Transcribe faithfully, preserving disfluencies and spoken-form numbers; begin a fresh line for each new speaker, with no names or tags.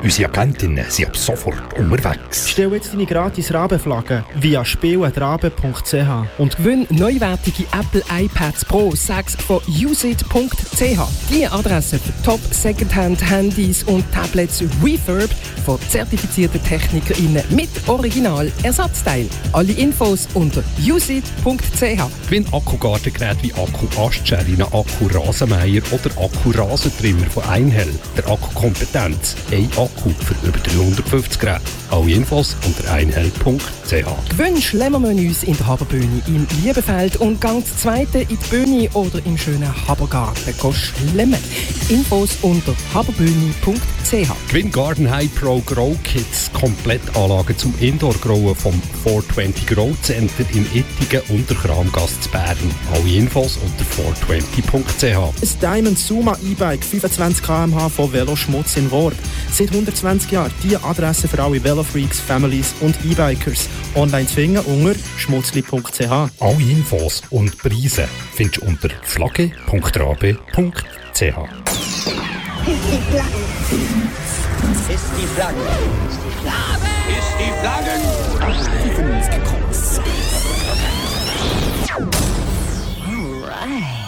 Unsere Agentinnen sind ab sofort unterwegs.
Stell jetzt deine gratis Rabenflagge via spiel at rabe punkt c h
und gewinn neuwertige Apple iPads Pro sechs von usit punkt c h. Die Adresse für Top Secondhand Handys und Tablets refurbed von zertifizierten TechnikerInnen mit Original-Ersatzteil. Alle Infos unter usit punkt c h.
Gewinn Akkugartengeräte wie Akku-Astscheren, Akku-Rasenmäher oder Akku-Rasentrimmer von Einhell. Der Akkukompetenz. Ein Akku für über dreihundertfünfzig Geräte. Alle Infos unter einhell punkt c h.
Gewinn Schlemmermenüs in der Haberbühne im Liebefeld und Gang zweite in die Bühne oder im schönen Habergarten schlemmen. Infos unter haberbühne punkt c h.
Gewinn Garden High Pro Grow Kits. Komplettanlage zum Indoor-Growen vom vierhundertzwanzig Grow Center in Ittigen und der Kramgasse zu Bern. Alle Infos unter vierhundertzwanzig punkt c h.
Ein Diamond Suma E-Bike fünfundzwanzig Kilometer pro Stunde von Veloschmutz in Worb. Seit hundertzwanzig Jahren die Adresse für alle Velofreaks, Families und E-Bikers. Online zu finden unter schmutzli punkt c h.
Alle Infos und Preise findest du unter flagge punkt rabe punkt c h.
Ist die Flagge. Ist die Flagge. Ist die Flagge. All right.